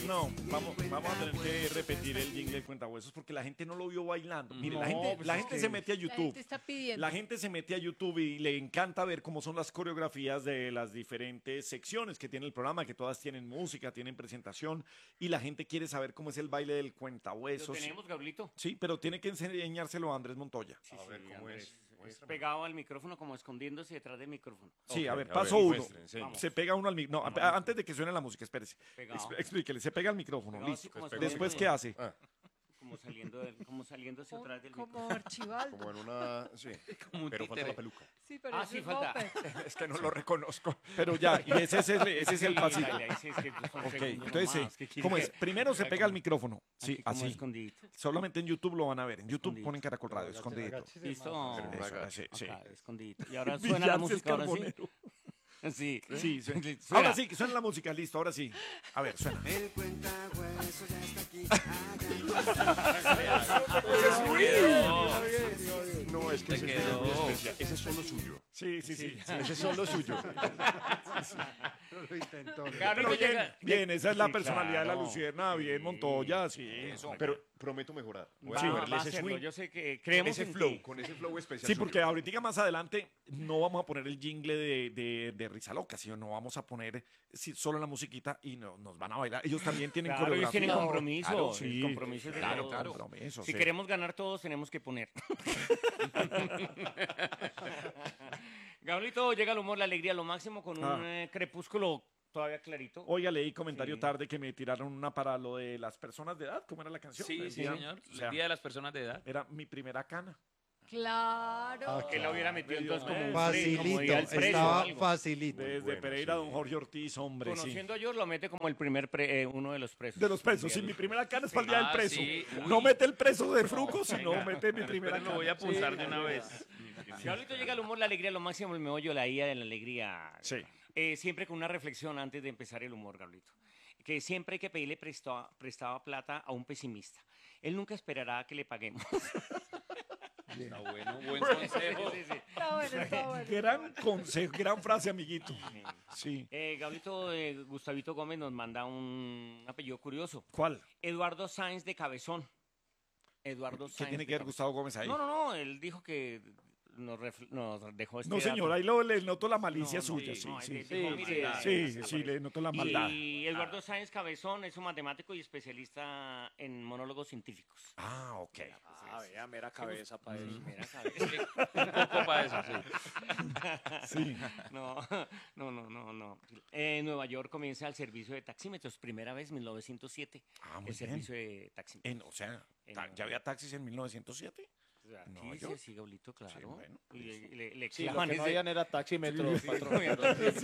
No, vamos a tener que repetir el jingle de Cuentahuesos porque la gente no lo vio bailando. Mire, la No, gente, pues la es gente que se mete a La YouTube. gente está pidiendo. La gente se mete a YouTube y le encanta ver cómo son las coreografías de las diferentes secciones que tiene el programa, que todas tienen música, tienen presentación, y la gente quiere saber cómo es el baile del Lo Cuentahuesos. tenemos, Gabrielito. Sí, pero tiene que enseñárselo a Andrés Montoya. Sí, A ver, ¿cómo Andrés, es? es Muéstrame. pegado al micrófono, como escondiéndose detrás del micrófono. Sí, a Ok, ver, a paso ver, uno. muestre, enseñe. Vamos. Se pega uno al micrófono. No, Vamos. antes de que suene la música, espérese. Pegado. Explíquele, se pega al micrófono, Pegado, listo. sí, como Después, saliendo ¿qué de- hace? Ah, Como saliéndose atrás del Como micrófono. Archibaldo. como en una... Sí, Como un pero falta títere. la peluca. Sí, pero Ah, eso sí, es falta. moped. Es que no lo reconozco. Pero ya, y ese es el pasito. Ok, entonces, ¿cómo es? Primero se pega al micrófono. Sí, así. Escondidito. Solamente en YouTube lo van a ver. En YouTube Escondido. ponen Caracol Radio, escondidito. Listo. Pero no Eso, haga- sí, sí. Acá, escondidito. Y ahora suena la música, ahora sí. Sí. Sí, suena. Suena. Ahora sí, que suena la música, listo, ahora sí. A ver, suena. El cuentahuesos ya está aquí. No, es que Te ese quedó. es muy especial. Ese es solo suyo. Sí, sí, sí. Ese es solo suyo. Lo intentó. Claro, Pero que bien, llega- bien, esa es la Sí, personalidad de la claro. Lucierna, bien, Sí. Montoya, sí. Pero prometo mejorar. Voy a Va, cogerle va a ese hacerlo. swing. Yo sé que Con creemos ese en flow, ti. con ese flow especial. Sí, suyo. porque ahorita más adelante no vamos a poner el jingle de Risa Loca, sino no vamos a poner solo la musiquita y nos van a bailar. Ellos también tienen Claro, ellos coreografía. tienen compromiso. Claro, El sí. compromiso es de Claro, todos. claro. Compromiso, Si sí. queremos ganar todos, tenemos que poner. Gabrielito, llega el humor, la alegría, lo máximo con un crepúsculo todavía clarito. Oiga, leí comentario Sí. tarde que me tiraron una para lo de las personas de edad. ¿Cómo era la canción? Sí, El sí, día- señor. o sea, El Día de las Personas de Edad. era mi primera cana. Claro. Que la hubiera metido entonces como un Facilito, como día al preso o estaba algo. facilito. Desde bueno, Pereira, sí. don Jorge Ortiz, hombre, sí. Conociendo a George, lo mete como el primer uno de los presos. De los presos, sí, mi primera cana es para el día del Ah, preso. sí, uy. No mete el preso de Fruco, sino Venga, mete mi primera Pero lo voy a cana. apuntar de una vez. Gabrielito, llega el humor, la alegría, lo máximo, el meollo, la ida de la alegría. Sí. Siempre con una reflexión antes de empezar el humor, Gabrielito. Que siempre hay que pedirle prestada plata a un pesimista. Él nunca esperará a que le paguemos. Está bueno, buen consejo. Sí, sí. Está bueno, está bueno. Gran consejo, gran frase, amiguito. Sí. Gabrielito, Gustavito Gómez nos manda un apellido curioso. ¿Cuál? Eduardo Sáenz de Cabezón. Eduardo ¿Qué Sáenz tiene de que ver Cabezón. Gustavo Gómez ahí? No, él dijo que nos dejó este No, señor, dato. ahí le noto la malicia No, suya, sí, sí, no, sí. él dijo, mire, Sí, le noto la maldad. Y Eduardo Sáenz Cabezón es un matemático y especialista en monólogos científicos. Ah, ok. Vea, mera cabeza para eso. Mira, cabeza. Un poco para eso, sí. Sí. No, no. En Nueva York comienza el servicio de taxímetros, primera vez, 1907. Ah, muy el bien. servicio de taxímetros. O sea, En- ¿ya había taxis en 1907? O sea, Nueva sí, York. sí, Gaulito, claro. Sí, bueno, y le Sí, lo clavan que no ese- habían era taxímetros, patrón. No, y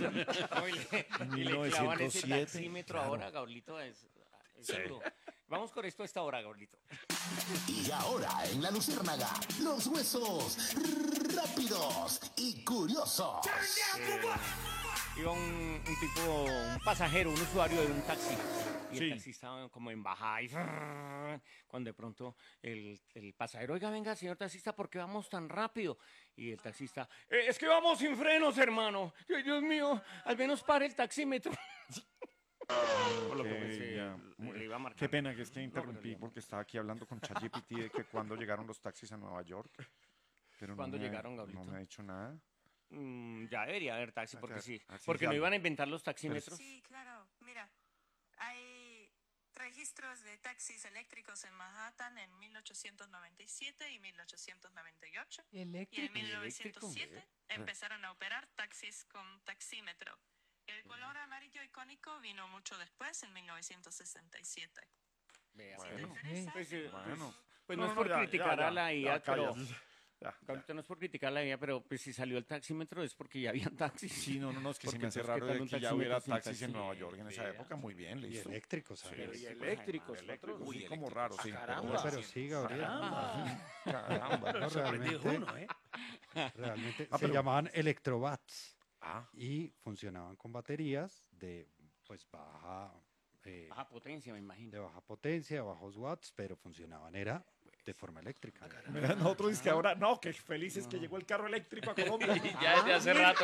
le clavan ese 1907, taxímetro claro. ahora, Gaulito, es Sí. duro. Vamos con esto a esta hora, Gaulito. Y ahora en la Luciérnaga, los huesos rápidos y curiosos. Iba un tipo, un pasajero, un usuario de un taxi. Y Sí. el taxi estaba como en bajada y cuando de pronto el pasajero, oiga, venga, señor taxista, ¿por qué vamos tan rápido? Y el taxista, es que vamos sin frenos, hermano. Ay, Dios mío, al menos pare el taxímetro. Por lo que pensé, ya. le iba marcando. Qué pena que es que interrumpí pero- porque estaba aquí hablando con ChatGPT de que cuando llegaron los taxis a Nueva York. Pero ¿Cuándo llegaron, no Gabrielito? me ha dicho nada. Ya debería haber taxi, porque Acá- sí. así Porque se no habla. iban a inventar los taxímetros. Sí, claro. Mira, hay registros de taxis eléctricos en Manhattan en 1897 y 1898. Y en Eléctrico. 1907 empezaron a operar taxis con taxímetro. El color amarillo icónico vino mucho después, en 1967. Vea, Si te bueno. interesa, Pues, Bueno. pues no, es por ya, criticar ya, a la ya, IA, ya, pero... cállate. Ya, ya. Gabrielito, no es por criticar a la IA, pero pues si salió el taxímetro es porque ya habían taxis. Sí, no, es que se Porque me hace entonces, ¿qué raro tal de un que ya taxímetro hubiera sin taxis en taxi? Nueva York en esa época. Muy bien, Y listo. eléctricos, ¿sabes? Y eléctricos, Eléctrico, patrón. sí, como raro, sí. Caramba. Pero sí, Gabriel. Caramba. No, realmente, uno, ¿eh? realmente Ah, se pero- llamaban electrobats Ah, y funcionaban con baterías de pues baja, Baja potencia, me imagino. de baja potencia, bajos watts, pero funcionaban. Era de forma eléctrica. Mira, nosotros es que ahora, no, que felices que llegó el carro eléctrico a Colombia. Ya desde hace rato.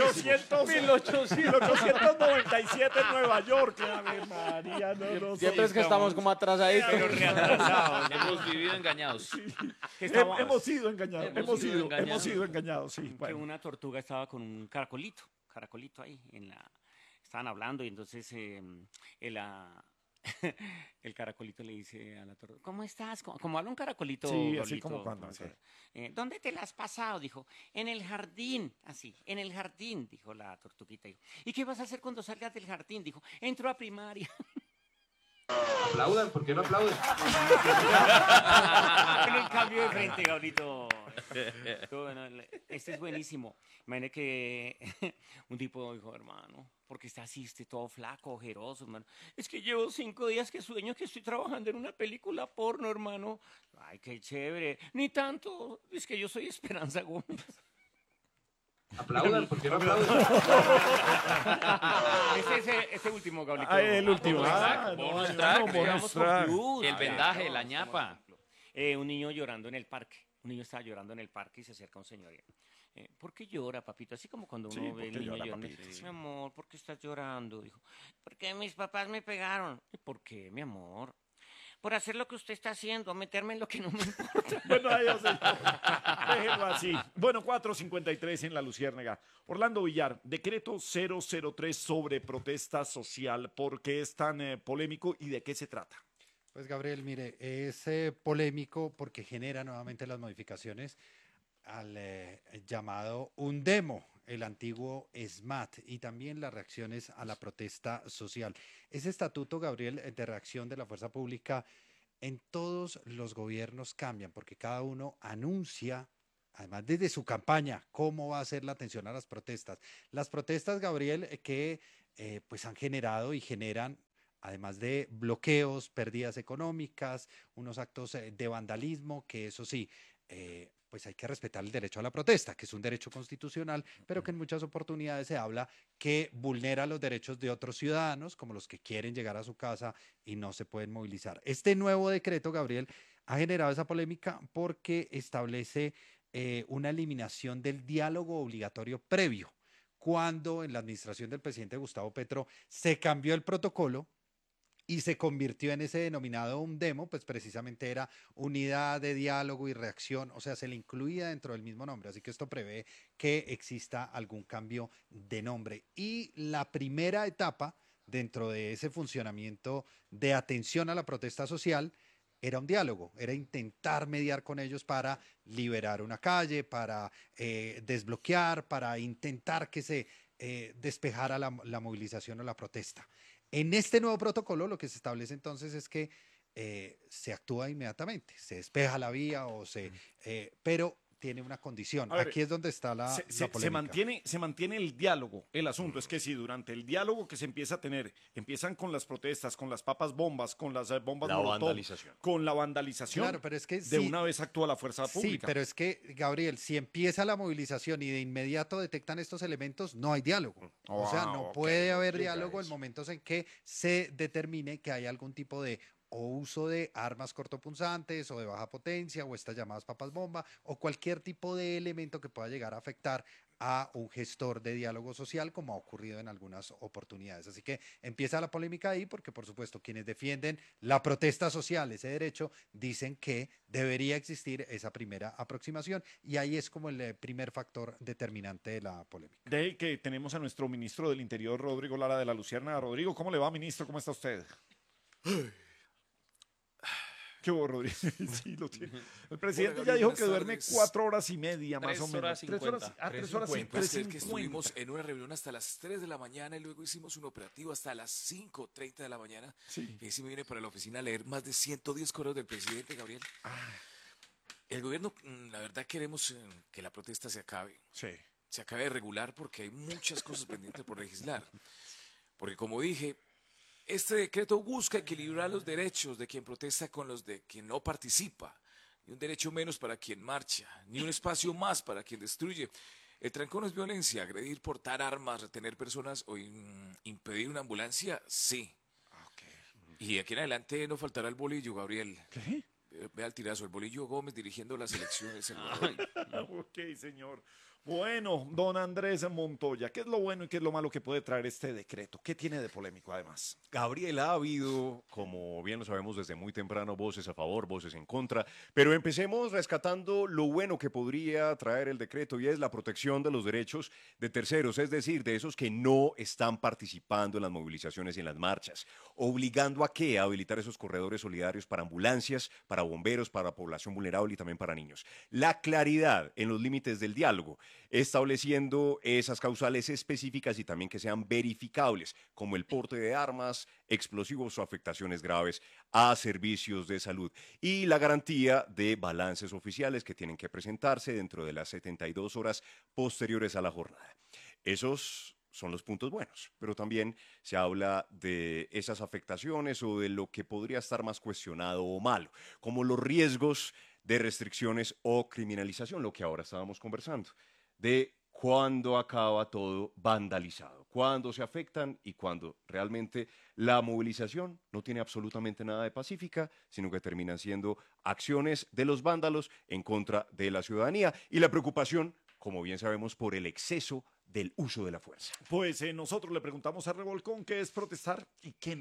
1897 en Nueva York. Ave María, no Siempre es que estamos como atrasaditos. Pero reatrasados. Hemos vivido engañados. Que estaba- Hemos sido engañados, Hemos sido hemos sido engañados, sí. que Bueno. una tortuga estaba con un caracolito ahí estaban hablando y entonces el caracolito le dice a la tortuga, ¿cómo estás? Como habla un caracolito. Sí, así Gaulito, como cuando, sí. ¿Dónde te la has pasado? Dijo, en el jardín, así, en el jardín, dijo la tortuguita. ¿Y qué vas a hacer cuando salgas del jardín? Dijo, entro a primaria. Aplaudan, ¿por qué no aplauden? Con el cambio de frente, Gaulito. Bueno, este es buenísimo. Imagínate que un tipo dijo, hermano, ¿por qué está así, todo flaco, ojeroso, hermano? Es que llevo 5 días que sueño que estoy trabajando en una película porno, hermano. Ay, qué chévere. Ni tanto, es que yo soy Esperanza Gómez. Aplaudan, ¿por qué no aplauden? Ese último, Gaulito. Ah, el último. Bonus Ah, track, no, bonus no, track. bonus Vamos por track. plus. El vendaje, la ñapa. Un niño llorando en el parque. Un niño estaba llorando en el parque y se acerca un señor. ¿Por qué llora, papito? Así como cuando uno Sí, ve ¿por el qué niño llora, llorando. papito? Sí. Mi amor, ¿por qué estás llorando? Dijo, porque mis papás me pegaron. ¿Y por qué, mi amor? Por hacer lo que usted está haciendo, meterme en lo que no me importa. Bueno, adiós. Déjenlo así. Bueno, 4:53 en La Luciérnaga. Orlando Villar, decreto 003 sobre protesta social. ¿Por qué es tan polémico y de qué se trata? Pues Gabriel, mire, es polémico porque genera nuevamente las modificaciones al llamado UNDEMO, el antiguo SMAT, y también las reacciones a la protesta social. Ese estatuto, Gabriel, de reacción de la fuerza pública en todos los gobiernos cambian porque cada uno anuncia, además desde su campaña, cómo va a ser la atención a las protestas. Las protestas, Gabriel, que pues han generado y generan, además de bloqueos, pérdidas económicas, unos actos de vandalismo, que eso sí, pues hay que respetar el derecho a la protesta, que es un derecho constitucional, pero que en muchas oportunidades se habla que vulnera los derechos de otros ciudadanos, como los que quieren llegar a su casa y no se pueden movilizar. Este nuevo decreto, Gabriel, ha generado esa polémica porque establece una eliminación del diálogo obligatorio previo, cuando en la administración del presidente Gustavo Petro se cambió el protocolo y se convirtió en ese denominado UNDEMO, pues precisamente era unidad de diálogo y reacción, o sea, se le incluía dentro del mismo nombre, así que esto prevé que exista algún cambio de nombre. Y la primera etapa dentro de ese funcionamiento de atención a la protesta social era un diálogo, era intentar mediar con ellos para liberar una calle, para desbloquear, para intentar que se despejara la movilización o la protesta. En este nuevo protocolo lo que se establece entonces es que se actúa inmediatamente, se despeja la vía pero tiene una condición. A ver, aquí es donde está la polémica. Se mantiene el diálogo. El asunto es que si durante el diálogo que se empieza a tener, empiezan con las protestas, con las papas bombas, con las bombas La molotov, vandalización. con la vandalización, Claro, pero es que de una vez actúa la fuerza Sí, pública. pero es que, Gabriel, si empieza la movilización y de inmediato detectan estos elementos, no hay diálogo. O sea, no ok, puede haber explica diálogo en eso. momentos en que se determine que hay algún tipo de o uso de armas cortopunzantes o de baja potencia o estas llamadas papas bomba o cualquier tipo de elemento que pueda llegar a afectar a un gestor de diálogo social, como ha ocurrido en algunas oportunidades. Así que empieza la polémica ahí porque, por supuesto, quienes defienden la protesta social, ese derecho, dicen que debería existir esa primera aproximación y ahí es como el primer factor determinante de la polémica. De ahí que tenemos a nuestro ministro del Interior, Rodrigo Lara de la Luciérnaga. Rodrigo, ¿cómo le va, ministro? ¿Cómo está usted? ¿Qué hubo, Rodrigo? Sí, lo tiene. El presidente Hola, ya Gabriel, dijo buenas que duerme tardes. 4 horas y media, más 3 o menos. horas 3 horas. 50. 3 horas y Pues es que 3:50. estuvimos en una reunión hasta las 3 de la mañana y luego hicimos un operativo hasta las 5:30 de la mañana. Sí. Y ahí sí me vine para la oficina a leer más de 110 correos del presidente, Gabriel. El gobierno, la verdad, queremos que la protesta se acabe. Sí. Se acabe de regular porque hay muchas cosas pendientes por legislar. Porque como dije, este decreto busca equilibrar los derechos de quien protesta con los de quien no participa. Ni un derecho menos para quien marcha, ni un espacio más para quien destruye. El trancón es violencia, agredir, portar armas, retener personas o impedir una ambulancia, sí. Y de aquí en adelante no faltará el bolillo, Gabriel. ¿Qué? vea el tirazo, el Bolillo Gómez dirigiendo la selección de Salvador. Ok, señor. Bueno, don Andrés Montoya, ¿qué es lo bueno y qué es lo malo que puede traer este decreto? ¿Qué tiene de polémico además? Gabriel, ha habido, como bien lo sabemos desde muy temprano, voces a favor, voces en contra, pero empecemos rescatando lo bueno que podría traer el decreto y es la protección de los derechos de terceros, es decir, de esos que no están participando en las movilizaciones y en las marchas, obligando a qué, a habilitar esos corredores solidarios para ambulancias, para bomberos, para población vulnerable y también para niños. La claridad en los límites del diálogo, estableciendo esas causales específicas y también que sean verificables, como el porte de armas, explosivos o afectaciones graves a servicios de salud. Y la garantía de balances oficiales que tienen que presentarse dentro de las 72 horas posteriores a la jornada. Esos son los puntos buenos, pero también se habla de esas afectaciones o de lo que podría estar más cuestionado o malo, como los riesgos de restricciones o criminalización, lo que ahora estábamos conversando, de cuándo acaba todo vandalizado, cuándo se afectan y cuándo realmente la movilización no tiene absolutamente nada de pacífica, sino que terminan siendo acciones de los vándalos en contra de la ciudadanía y la preocupación, como bien sabemos, por el exceso del uso de la fuerza. Pues nosotros le preguntamos a Revolcón qué es protestar y qué no.